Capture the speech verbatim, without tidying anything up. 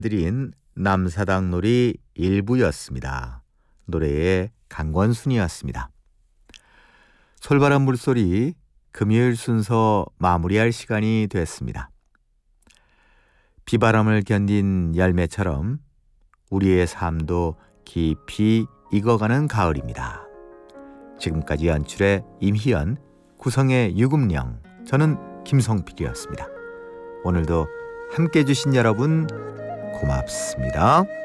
드린 남사당놀이 일부였습니다. 노래의 강권순이었습니다. 솔바람 물소리 금요일 순서 마무리할 시간이 됐습니다. 비바람을 견딘 열매처럼 우리의 삶도 깊이 익어가는 가을입니다. 지금까지 연출의 임희연, 구성의 유금령, 저는 김성필이었습니다. 오늘도 함께해 주신 여러분 고맙습니다.